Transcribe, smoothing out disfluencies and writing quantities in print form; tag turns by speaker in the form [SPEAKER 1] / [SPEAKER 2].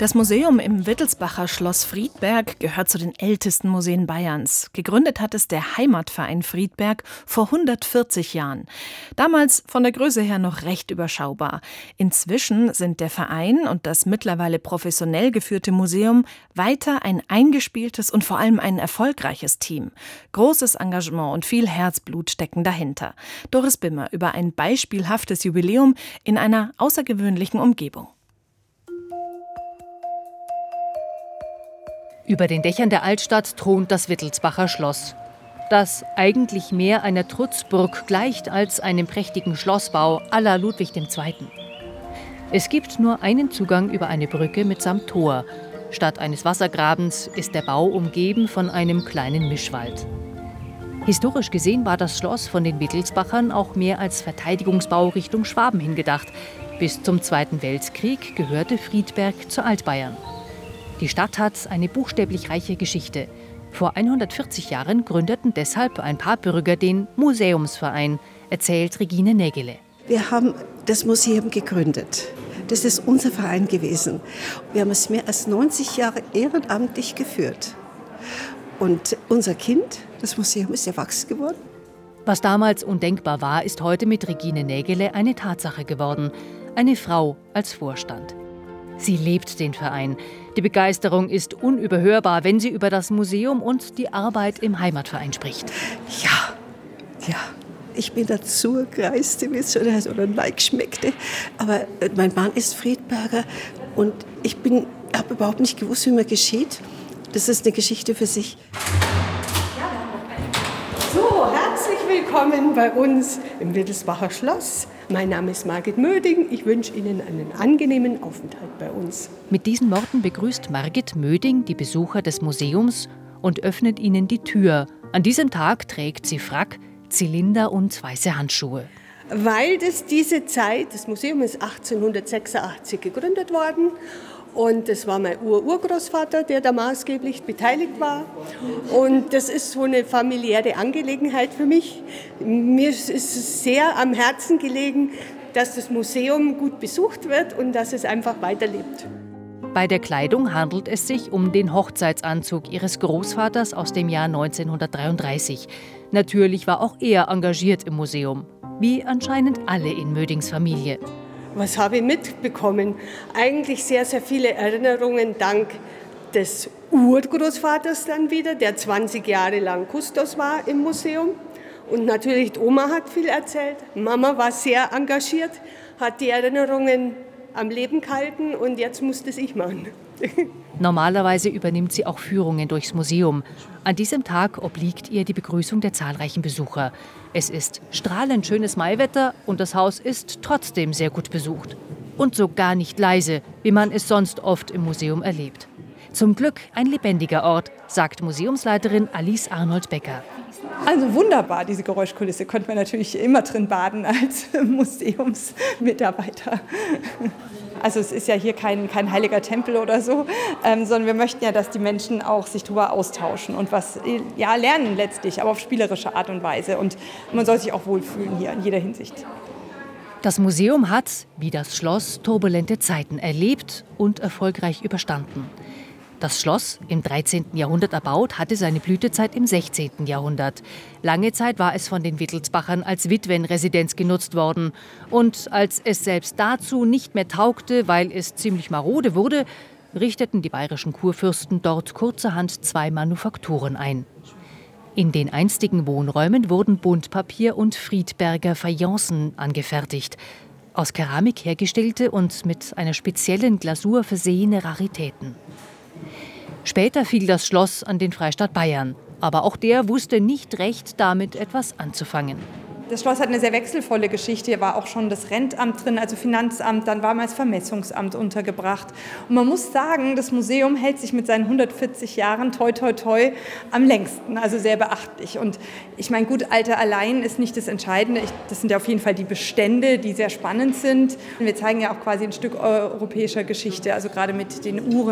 [SPEAKER 1] Das Museum im Wittelsbacher Schloss Friedberg gehört zu den ältesten Museen Bayerns. Gegründet hat es der Heimatverein Friedberg vor 140 Jahren. Damals von der Größe her noch recht überschaubar. Inzwischen sind der Verein und das mittlerweile professionell geführte Museum weiter ein eingespieltes und vor allem ein erfolgreiches Team. Großes Engagement und viel Herzblut stecken dahinter. Doris Bimmer über ein beispielhaftes Jubiläum in einer außergewöhnlichen Umgebung.
[SPEAKER 2] Über den Dächern der Altstadt thront das Wittelsbacher Schloss, das eigentlich mehr einer Trutzburg gleicht als einem prächtigen Schlossbau à la Ludwig II. Es gibt nur einen Zugang über eine Brücke mitsamt Tor. Statt eines Wassergrabens ist der Bau umgeben von einem kleinen Mischwald. Historisch gesehen war das Schloss von den Wittelsbachern auch mehr als Verteidigungsbau Richtung Schwaben hingedacht. Bis zum Zweiten Weltkrieg gehörte Friedberg zu Altbayern. Die Stadt hat eine buchstäblich reiche Geschichte. Vor 140 Jahren gründeten deshalb ein paar Bürger den Museumsverein, erzählt Regine Nägele.
[SPEAKER 3] Wir haben das Museum gegründet. Das ist unser Verein gewesen. Wir haben es mehr als 90 Jahre ehrenamtlich geführt. Und unser Kind, das Museum, ist erwachsen geworden.
[SPEAKER 2] Was damals undenkbar war, ist heute mit Regine Nägele eine Tatsache geworden. Eine Frau als Vorstand. Sie lebt den Verein. Die Begeisterung ist unüberhörbar, wenn sie über das Museum und die Arbeit im Heimatverein spricht.
[SPEAKER 3] Ja, ich bin dazu gereist, wie es oder Like schmeckte. Aber mein Mann ist Friedberger und ich habe überhaupt nicht gewusst, wie man geschieht. Das ist eine Geschichte für sich.
[SPEAKER 4] So, herzlich willkommen bei uns im Wittelsbacher Schloss. Mein Name ist Margit Möding. Ich wünsche Ihnen einen angenehmen Aufenthalt bei uns.
[SPEAKER 2] Mit diesen Worten begrüßt Margit Möding die Besucher des Museums und öffnet ihnen die Tür. An diesem Tag trägt sie Frack, Zylinder und weiße Handschuhe.
[SPEAKER 4] Weil das Museum ist 1886 gegründet worden. Und das war mein Urgroßvater, der da maßgeblich beteiligt war. Und das ist so eine familiäre Angelegenheit für mich. Mir ist es sehr am Herzen gelegen, dass das Museum gut besucht wird und dass es einfach weiterlebt.
[SPEAKER 2] Bei der Kleidung handelt es sich um den Hochzeitsanzug ihres Großvaters aus dem Jahr 1933. Natürlich war auch er engagiert im Museum, wie anscheinend alle in Mödings Familie.
[SPEAKER 4] Was habe ich mitbekommen? Eigentlich sehr, sehr viele Erinnerungen dank des Urgroßvaters dann wieder, der 20 Jahre lang Kustos war im Museum. Und natürlich die Oma hat viel erzählt. Mama war sehr engagiert, hat die Erinnerungen am Leben gehalten und jetzt musste es ich machen.
[SPEAKER 2] Normalerweise übernimmt sie auch Führungen durchs Museum. An diesem Tag obliegt ihr die Begrüßung der zahlreichen Besucher. Es ist strahlend schönes Maiwetter und das Haus ist trotzdem sehr gut besucht. Und so gar nicht leise, wie man es sonst oft im Museum erlebt. Zum Glück ein lebendiger Ort, sagt Museumsleiterin Alice Arnold-Becker.
[SPEAKER 5] Also wunderbar, diese Geräuschkulisse. Könnte man natürlich immer drin baden als Museumsmitarbeiter. Also es ist ja hier kein heiliger Tempel oder so, sondern wir möchten ja, dass die Menschen auch sich darüber austauschen und was lernen letztlich, aber auf spielerische Art und Weise. Und man soll sich auch wohlfühlen hier in jeder Hinsicht.
[SPEAKER 2] Das Museum hat, wie das Schloss, turbulente Zeiten erlebt und erfolgreich überstanden. Das Schloss, im 13. Jahrhundert erbaut, hatte seine Blütezeit im 16. Jahrhundert. Lange Zeit war es von den Wittelsbachern als Witwenresidenz genutzt worden. Und als es selbst dazu nicht mehr taugte, weil es ziemlich marode wurde, richteten die bayerischen Kurfürsten dort kurzerhand 2 Manufakturen ein. In den einstigen Wohnräumen wurden Buntpapier und Friedberger Fayencen angefertigt. Aus Keramik hergestellte und mit einer speziellen Glasur versehene Raritäten. Später fiel das Schloss an den Freistaat Bayern. Aber auch der wusste nicht recht, damit etwas anzufangen.
[SPEAKER 5] Das Schloss hat eine sehr wechselvolle Geschichte. Hier war auch schon das Rentamt drin, also Finanzamt, dann war mal das Vermessungsamt untergebracht. Und man muss sagen, das Museum hält sich mit seinen 140 Jahren toi toi toi am längsten, also sehr beachtlich. Und ich meine, gut, Alter allein ist nicht das Entscheidende. Das sind ja auf jeden Fall die Bestände, die sehr spannend sind. Wir zeigen ja auch quasi ein Stück europäischer Geschichte, also gerade mit den Uhren.